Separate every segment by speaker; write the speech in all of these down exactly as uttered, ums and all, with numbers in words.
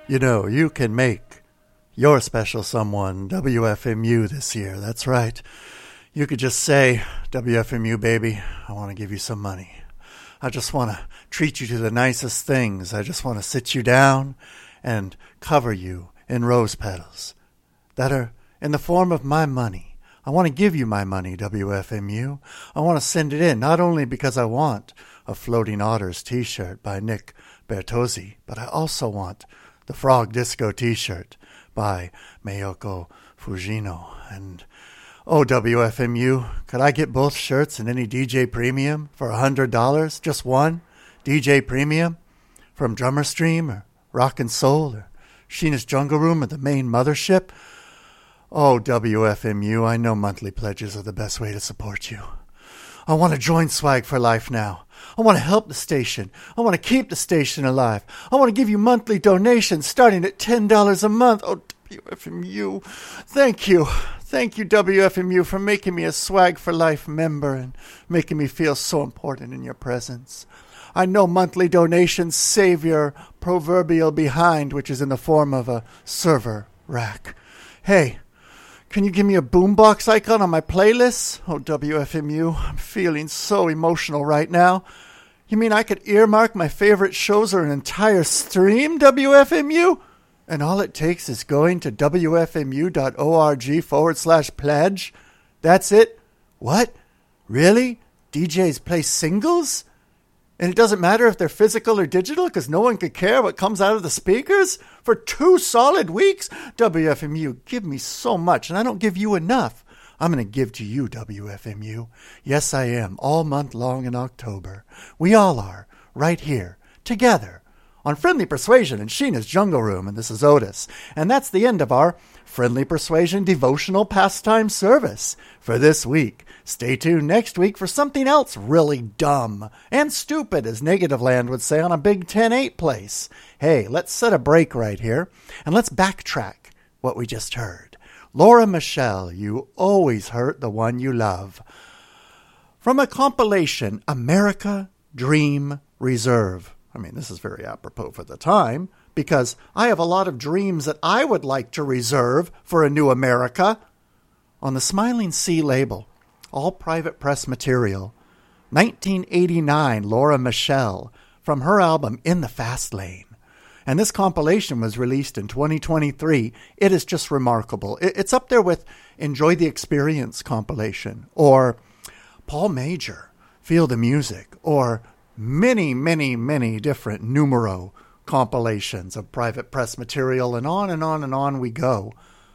Speaker 1: You know, you can make your special someone W F M U this year. That's right. You could just say, W F M U, baby, I want to give you some money. I just want to treat you to the nicest things. I just want to sit you down and cover you in rose petals that are in the form of my money. I want to give you my money, W F M U. I want to send it in, not only because I want a Floating Otters t-shirt by Nick Bertozzi, but I also want the Frog Disco t-shirt by Mayoko Fujino. And, oh, W F M U, could I get both shirts and any D J Premium for one hundred dollars? Just one D J Premium from Drummer Stream or Rockin' Soul or Sheena's Jungle Room or the main mothership? Oh, W F M U, I know monthly pledges are the best way to support you. I want to join Swag for Life now. I want to help the station. I want to keep the station alive. I want to give you monthly donations starting at ten dollars a month. Oh, W F M U, thank you. Thank you, W F M U, for making me a Swag for Life member and making me feel so important in your presence. I know monthly donations save your proverbial behind, which is in the form of a server rack. Hey, can you give me a boombox icon on my playlist? Oh, W F M U, I'm feeling so emotional right now. You mean I could earmark my favorite shows or an entire stream, W F M U? And all it takes is going to wfmu.org forward slash pledge? That's it? What? Really? D Js play singles? And it doesn't matter if they're physical or digital because no one could care what comes out of the speakers? For two solid weeks? W F M U, give me so much, and I don't give you enough. I'm going to give to you, W F M U. Yes, I am, all month long in October. We all are, right here, together, on Friendly Persuasion in Sheena's Jungle Room, and this is Otis. And that's the end of our Friendly Persuasion devotional pastime service for this week. Stay tuned next week for something else really dumb and stupid, as Negative Land would say on a Big ten eight place. Hey, let's set a break right here, and let's backtrack what we just heard. Laura Michelle, You Always Hurt the One You Love. From a compilation, America Dream Reserve. I mean, this is very apropos for the time, because I have a lot of dreams that I would like to reserve for a new America. On the Smiling Sea label, all private press material, nineteen eighty-nine, Laura Michelle, from her album In the Fast Lane. And this compilation was released in twenty twenty-three. It is just remarkable. It's up there with Enjoy the Experience compilation, or Paul Major, Feel the Music, or many, many, many different numero compilations of private press material, and on and on and on we go.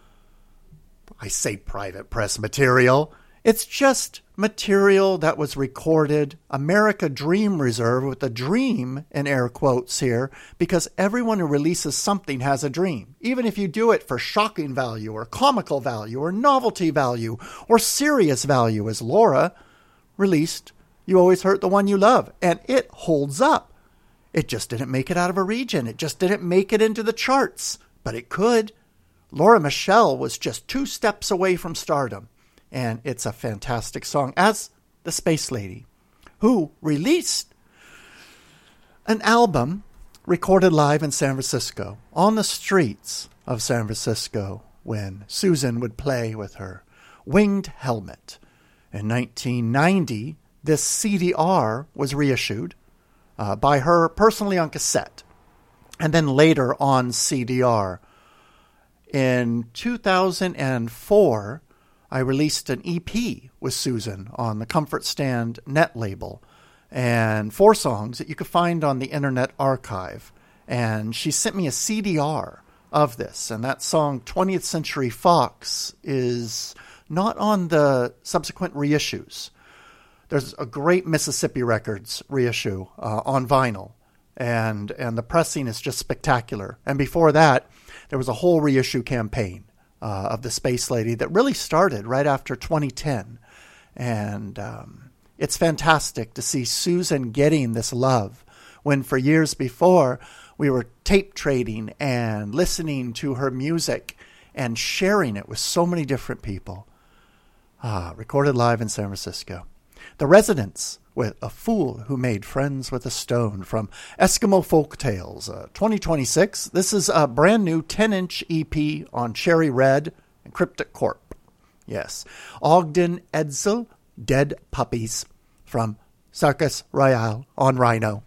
Speaker 1: I say private press material. It's just material that was recorded, America Dream Reserve, with the dream in air quotes here, because everyone who releases something has a dream. Even if you do it for shocking value or comical value or novelty value or serious value, as Laura released You Always Hurt the One You Love, and it holds up. It just didn't make it out of a region. It just didn't make it into the charts, but it could. Laura Michelle was just two steps away from stardom. And it's a fantastic song, as the Space Lady, who released an album recorded live in San Francisco, on the streets of San Francisco, when Susan would play with her winged helmet. In nineteen ninety, this C D R was reissued uh, by her personally on cassette, and then later on C D R. In two thousand four, I released an E P with Susan on the Comfort Stand Net label, and four songs that you could find on the Internet Archive. And she sent me a C D R of this, and that song, twentieth Century Fox, is not on the subsequent reissues. There's a great Mississippi Records reissue uh, on vinyl, and, and the pressing is just spectacular. And before that, there was a whole reissue campaign Uh, of the Space Lady that really started right after twenty ten. And um, it's fantastic to see Susan getting this love when for years before we were tape trading and listening to her music and sharing it with so many different people. Ah, recorded live in San Francisco. The Residents with A Fool Who Made Friends with a Stone from Eskimo Folk Tales, uh, twenty twenty-six. This is a brand new ten-inch E P on Cherry Red and Cryptic Corp. Yes. Ogden Edsel, Dead Puppies from Circus Royale on Rhino.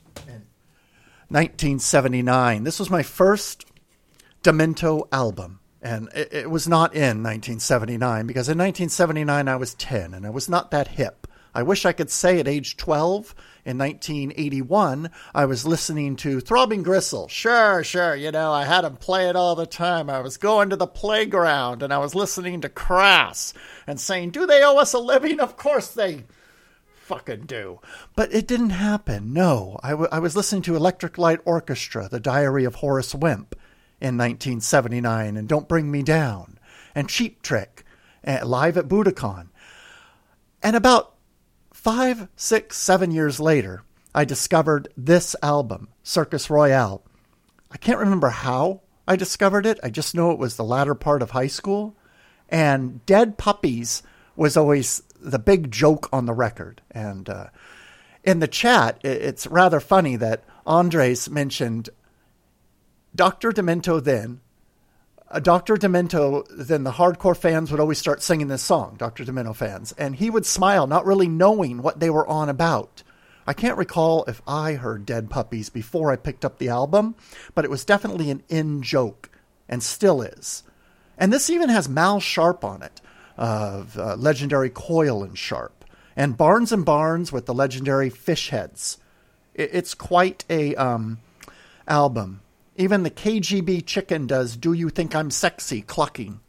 Speaker 1: nineteen seventy-nine. This was my first Demento album, and it, it was not in nineteen seventy-nine, because in nineteen seventy-nine I was ten, and I was not that hip. I wish I could say at age twelve, in nineteen eighty-one, I was listening to Throbbing Gristle. Sure, sure, you know, I had them play it all the time. I was going to the playground, and I was listening to Crass, and saying, do they owe us a living? Of course they fucking do. But it didn't happen. No, I, w- I was listening to Electric Light Orchestra, The Diary of Horace Wimp in nineteen seventy-nine, and Don't Bring Me Down, and Cheap Trick, uh, live at Budokan. And about five, six, seven years later, I discovered this album, Circus Royale. I can't remember how I discovered it. I just know it was the latter part of high school. And Dead Puppies was always the big joke on the record. And uh, in the chat, it's rather funny that Andres mentioned Doctor Demento then. Uh, Doctor Demento, then the hardcore fans would always start singing this song, Doctor Demento fans. And he would smile, not really knowing what they were on about. I can't recall if I heard Dead Puppies before I picked up the album, but it was definitely an in-joke, and still is. And this even has Mal Sharp on it, of uh, legendary Coil and Sharp, and Barnes and Barnes with the legendary Fish Heads. It, it's quite a um, album. Even the K G B Chicken does Do You Think I'm Sexy clucking.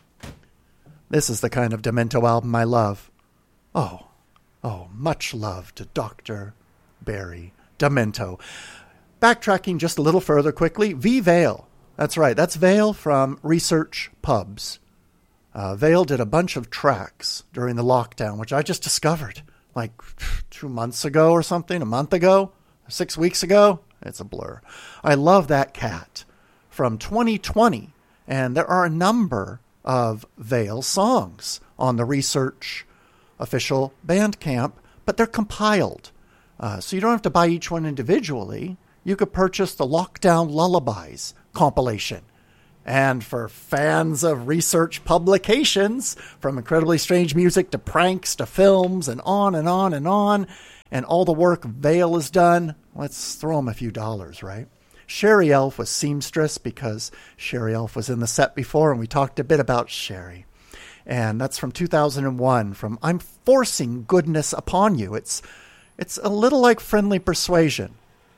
Speaker 1: This is the kind of Demento album I love. Oh, oh, much love to Doctor Barry Demento. Backtracking just a little further quickly, V. Vale. That's right, that's Vale from Research Pubs. Uh, Vale did a bunch of tracks during the lockdown, which I just discovered like two months ago or something, a month ago, six weeks ago. It's a blur. I love that cat from twenty twenty, and there are a number of Vale songs on the Research official Bandcamp, but they're compiled. Uh, so you don't have to buy each one individually. You could purchase the Lockdown Lullabies compilation. And for fans of Research publications, from Incredibly Strange Music to pranks to films and on and on and on, and all the work Vale has done, let's throw them a few dollars, right? Sherry Elf was seamstress because Sherry Elf was in the set before, and we talked a bit about Sherry. And that's from two thousand one, from I'm Forcing Goodness Upon You. It's, it's a little like Friendly Persuasion.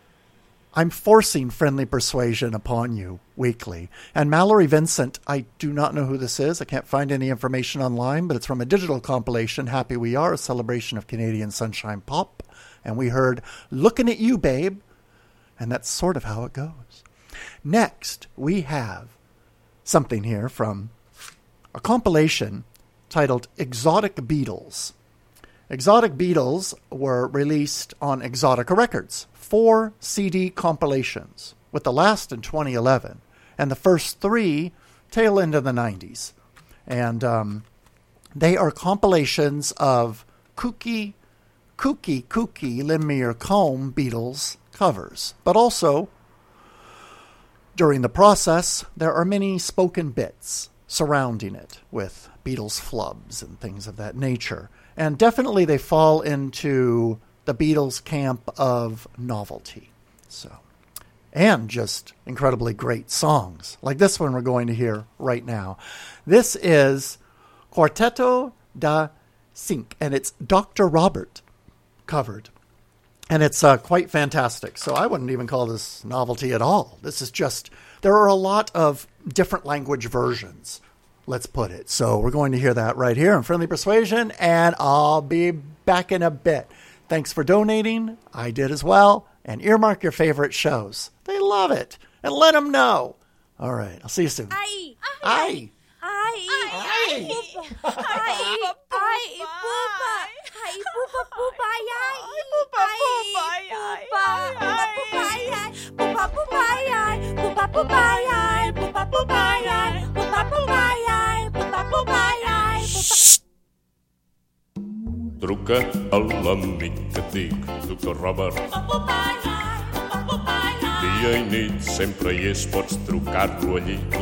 Speaker 1: I'm forcing friendly persuasion upon you weekly. And Mallory Vincent, I do not know who this is. I can't find any information online, but it's from a digital compilation, Happy We Are, a celebration of Canadian sunshine pop. And we heard Looking at You, Babe. And that's sort of how it goes. Next, we have something here from a compilation titled Exotic Beatles. Exotic Beatles were released on Exotica Records. Four C D compilations, with the last in twenty eleven, and the first three tail end of the nineties. And um, they are compilations of kooky, kooky, kooky, lend me your comb Beatles covers. But also, during the process, there are many spoken bits surrounding it with Beatles flubs and things of that nature. And definitely they fall into the Beatles camp of novelty. So, and just incredibly great songs, like this one we're going to hear right now. This is Quarteto da Cinque, and it's Doctor Robert covered. And it's uh, quite fantastic. So I wouldn't even call this novelty at all. This is just, there are a lot of different language versions, let's put it. So we're going to hear that right here on Friendly Persuasion, and I'll be back in a bit. Thanks for donating. I did as well. And earmark your favorite shows. They love it. And let them know. All right. I'll see you soon.
Speaker 2: Ay.
Speaker 1: Ay.
Speaker 2: Ay. Ay. Ay. Ay. Ay. Pupa. Ay. Pupa. Pupa. Ay. Pupa. Pupa. Pupa. Pupa. Ay. Pupa. Pupa. Ay. Pupa. Pupa. Ay. Pupa. Pupa. Ay. Pupa. Pupa. Ay. Pupa. Pupa. Ay.
Speaker 3: truca a l'amic que et dic, doctor Robert. Dia i nit sempre hi és, pots trucar-lo allí.